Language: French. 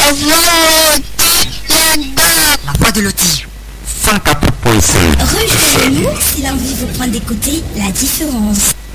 La voix de Loti. 104.5. Rejoignez-nous si l'envie vous prend d'écouter la différence.